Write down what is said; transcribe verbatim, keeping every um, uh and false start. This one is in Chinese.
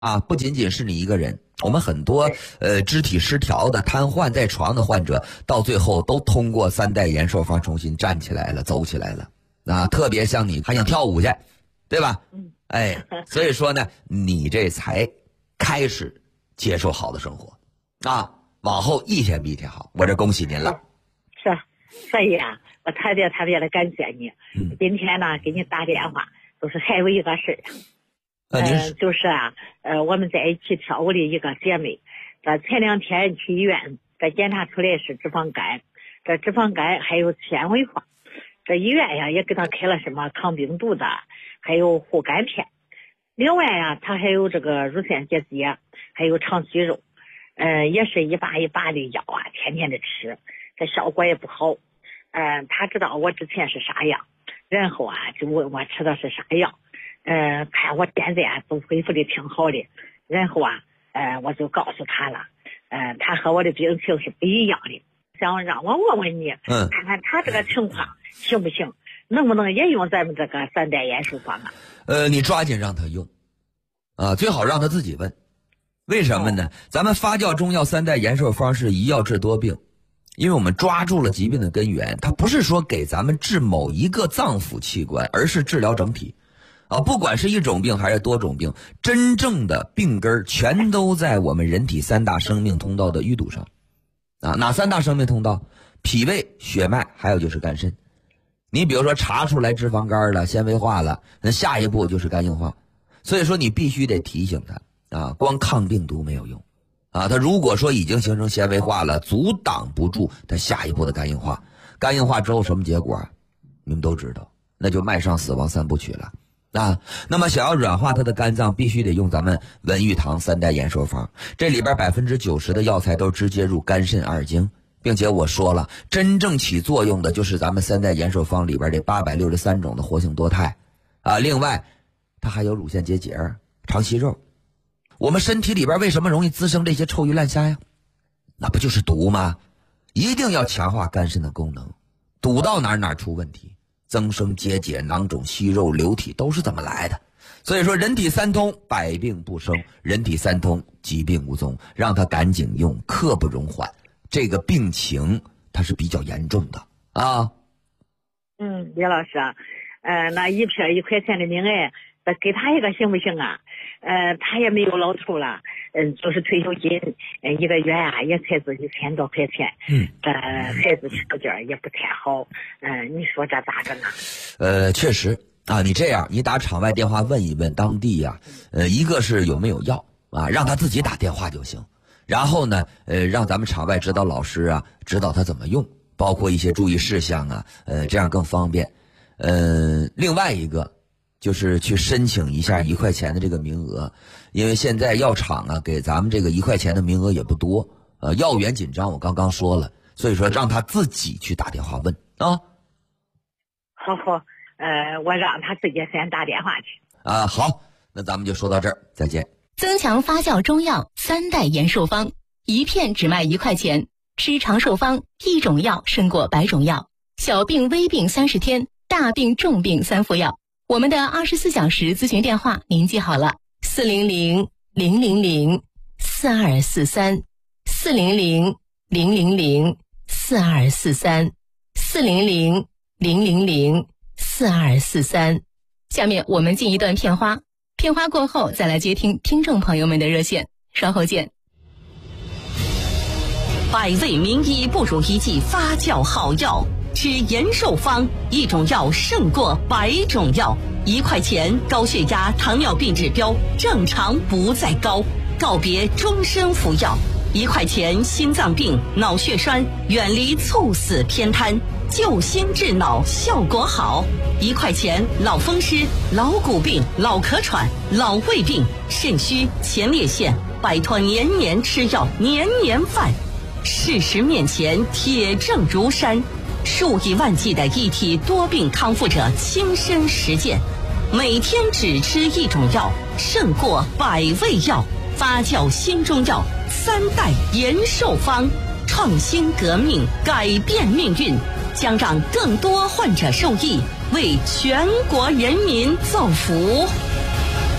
啊，不仅仅是你一个人，我们很多呃肢体失调的、瘫痪在床的患者，到最后都通过三代延寿方重新站起来了，走起来了。啊，特别像你还想跳舞去，对吧？ 嗯， 哎，所以说呢，你这才开始接受好的生活，啊，往后一天比一天好。我这恭喜您了。 是，所以啊，我特别特别的感谢你。 嗯， 今天呢，给你打电话，就是还有一个事儿。 呃，您是、 呃、就是啊，呃，我们在一起跳舞的一个姐妹，这前两天去医院，这检查出来是脂肪肝，这脂肪肝还有纤维化，这医院呀也给她开了什么抗病毒的，还有护肝片。另外呀，她还有这个乳腺结节，还有肠息肉，呃，也是一把一把的药啊，天天的吃，这效果也不好。嗯、呃，她知道我之前是啥样，然后啊就问我吃的是啥药。呃，看我现在啊都恢复的挺好的，然后啊，呃，我就告诉他了，呃，他和我的病情是不一样的，想让我问问你， 嗯， 看看他这个情况行不行，能不能也用咱们这个三代延寿方啊？ 呃，你抓紧让他用，啊，最好让他自己问，为什么呢？哦、咱们发酵中药三代延寿方是一药治多病，因为我们抓住了疾病的根源，它不是说给咱们治某一个脏腑器官，而是治疗整体。啊，不管是一种病还是多种病，真正的病根全都在我们人体三大生命通道的淤堵上。啊，哪三大生命通道？脾胃、血脉，还有就是肝肾。你比如说查出来脂肪肝了、纤维化了，那下一步就是肝硬化。所以说你必须得提醒他啊，光抗病毒没有用啊。他如果说已经形成纤维化了，阻挡不住他下一步的肝硬化。肝硬化之后什么结果？你们都知道，那就迈上死亡三部曲了。啊，那么想要软化它的肝脏，必须得用咱们文玉堂三代延寿方。这里边百分之九十的药材都直接入肝肾二经，并且我说了，真正起作用的就是咱们三代延寿方里边这八百六十三种的活性多肽啊。另外，它还有乳腺结节、肠息肉。我们身体里边为什么容易滋生这些臭鱼烂虾呀？那不就是毒吗？一定要强化肝肾的功能，堵到哪儿哪儿出问题。增生结节、囊肿、息肉、流体都是这么来的。所以说人体三通，百病不生，人体三通，疾病无踪，让他赶紧用，刻不容缓。这个病情它是比较严重的啊。 嗯，李老师啊，呃，那一片一块钱的命哎，再给他一个行不行啊？呃，他也没有老头了，嗯，就是退休金，嗯，一个月啊也才是一千多块钱， 嗯， 这孩子条件也不太好，嗯，你说这咋着呢？ 呃，确实啊，你这样，你打场外电话问一问当地呀、啊，呃，一个是有没有药啊，让他自己打电话就行。然后呢，呃，让咱们场外指导老师啊，指导他怎么用，包括一些注意事项啊，呃，这样更方便。呃，另外一个。就是去申请一下一块钱的这个名额，因为现在药厂啊给咱们这个一块钱的名额也不多，呃，药源紧张，我刚刚说了，所以说让他自己去打电话问啊。 好好，呃，我让他自己先打电话去。 啊，好，那咱们就说到这儿，再见。 增强发酵中药三代延寿方，一片只卖一块钱，吃长寿方，一种药胜过百种药，小病微病三十天，大病重病三副药。我们的二十四小时咨询电话您记好了，四零零零零零四二四三，四零零零零零四二四三，四零零零零零四二四三。下面我们进一段片花，片花过后再来接听听众朋友们的热线，稍后见。 百味名医不如一剂发酵好药，吃延寿方，一种药胜过百种药。一块钱，高血压、糖尿病指标正常不再高，告别终身服药。一块钱，心脏病、脑血栓远离猝死偏瘫，救心治脑效果好。一块钱，老风湿、老骨病、老咳喘、老胃病、肾虚、前列腺，摆脱年年吃药、年年犯。事实面前，铁证如山。数以万计的一体多病康复者亲身实践，每天只吃一种药，胜过百味药。发酵新中药三代延寿方，创新革命，改变命运，将让更多患者受益，为全国人民造福。